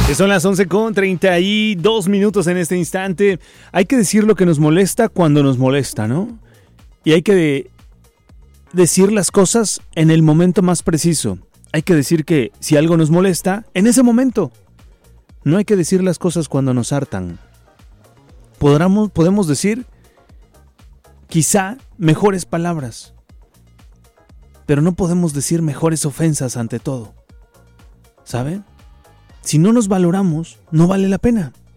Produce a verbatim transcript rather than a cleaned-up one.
Son las once con treinta y dos minutos en este instante. Hay que decir lo que nos molesta cuando nos molesta, ¿no? Y hay que de- decir las cosas en el momento más preciso. Hay que decir que si algo nos molesta, en ese momento. No hay que decir las cosas cuando nos hartan. Podremos, podemos decir quizá mejores palabras, pero no podemos decir mejores ofensas ante todo. ¿Sabe? Si no nos valoramos, no vale la pena.